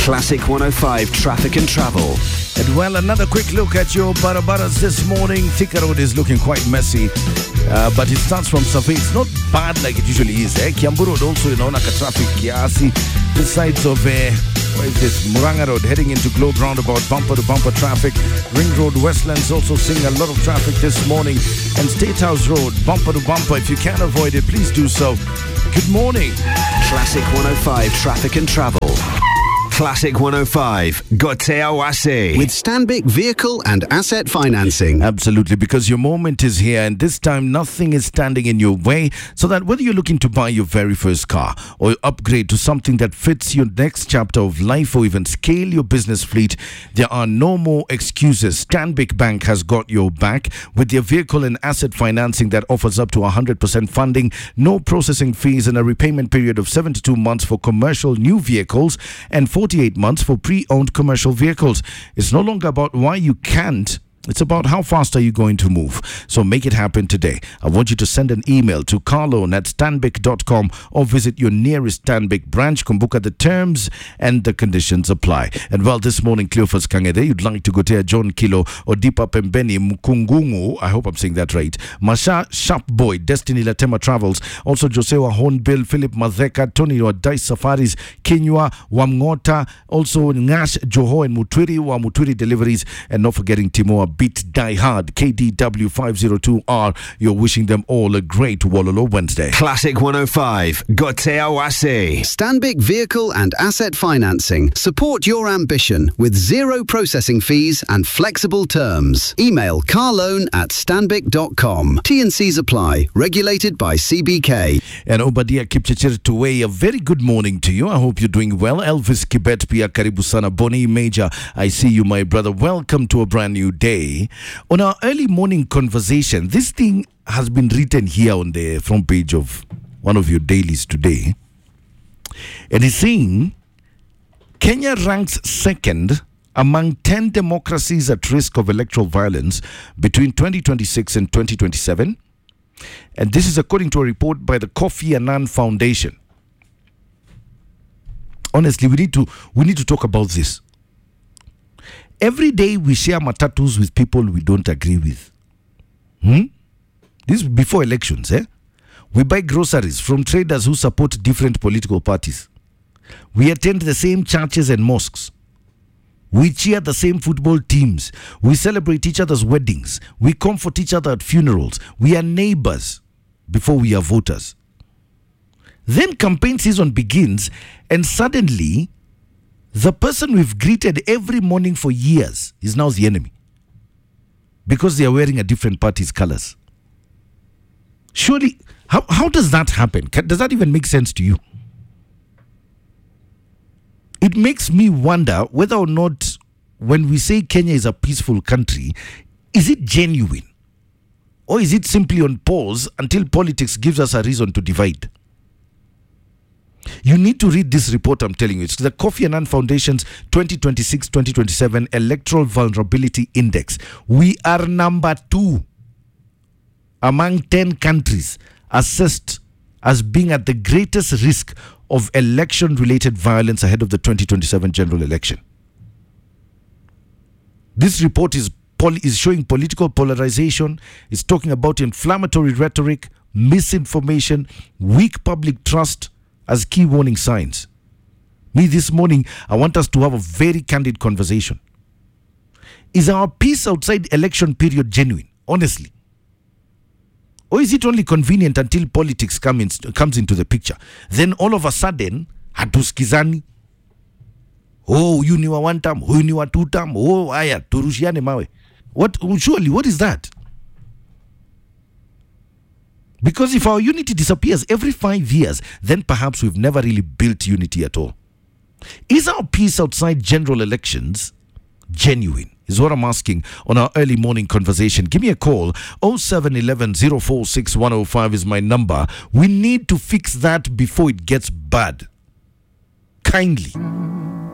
Classic 105 Traffic and Travel. And well, another quick look at your barabaras this morning. Thika Road is looking quite messy, but it starts from Survey. It's not bad like it usually is. Kiambu Road also, traffic kiasi. This sides of where is this? Muranga Road heading into Globe Roundabout, bumper to bumper traffic. Ring Road Westlands also seeing a lot of traffic this morning. And State House Road, bumper to bumper. If you can avoid it, please do so. Good morning. Classic 105 Traffic and Travel. Classic 105, Gotea Wase. With Stanbic Vehicle and Asset Financing. Absolutely, because your moment is here, and this time nothing is standing in your way, so that whether you're looking to buy your very first car or upgrade to something that fits your next chapter of life or even scale your business fleet, there are no more excuses. Stanbic Bank has got your back with their vehicle and asset financing that offers up to 100% funding, no processing fees, and a repayment period of 72 months for commercial new vehicles and 48 months for pre-owned commercial vehicles. It's no longer about why you can't. It's about how fast are you going to move. So make it happen today. I want you to send an email to carloan@stanbic.com or visit your nearest Stanbic branch. Kumbuka, the terms and the conditions apply. And well, this morning, Cleophas Kangede, you'd like to go to John Kilo or Deepa Pembeni Mukungungu, I hope I'm saying that right, Masha Sharp Boy, Destiny Latema Travels, also Josewa Hornbill, Philip Mazeka, Tony wa Dice Safaris, Kinywa, Wamngota, also Ngash Joho and Mutwiri wa Mutwiri Deliveries, and not forgetting Timor Beat Die Hard, KDW 502R. You're wishing them all a great Wololo Wednesday. Classic 105, Gotea Wase. Stanbic Vehicle and Asset Financing. Support your ambition with zero processing fees and flexible terms. Email carloan@stanbic.com. T&Cs apply. Regulated by CBK. And Obadia Kipchechir Tuwe, a very good morning to you. I hope you're doing well. Elvis Kibet Pia Karibu Sana Boni Major. I see you, my brother. Welcome to a brand new day. On our early morning conversation, this thing has been written here on the front page of one of your dailies today. It is saying Kenya ranks second among 10 democracies at risk of electoral violence between 2026 and 2027. And this is according to a report by the Kofi Annan Foundation. Honestly, we need to talk about this. Every day we share matatus with people we don't agree with. This is before elections. We buy groceries from traders who support different political parties. We attend the same churches and mosques. We cheer the same football teams. We celebrate each other's weddings. We comfort each other at funerals. We are neighbors before we are voters. Then campaign season begins, and suddenly the person we've greeted every morning for years is now the enemy because they are wearing a different party's colors. Surely, how does that happen? Does that even make sense to you? It makes me wonder whether or not when we say Kenya is a peaceful country, is it genuine? Or is it simply on pause until politics gives us a reason to divide? You need to read this report, I'm telling you. It's the Kofi Annan Foundation's 2026-2027 Electoral Vulnerability Index. We are number 2 among 10 countries assessed as being at the greatest risk of election-related violence ahead of the 2027 general election. This report is showing political polarization. It's talking about inflammatory rhetoric, misinformation, weak public trust as key warning signs. Me, this morning, I want us to have a very candid conversation. Is our peace outside election period genuine, honestly? Or is it only convenient until politics comes into the picture? Then all of a sudden, hatuskizani. Oh, you ni wa one term, huyu ni wa two term. Oh, aya, turushiane mawe. What is that? Because if our unity disappears every 5 years, then perhaps we've never really built unity at all. Is our peace outside general elections genuine? Is what I'm asking on our early morning conversation. Give me a call. 0711 046 105 is my number. We need to fix that before it gets bad. Kindly.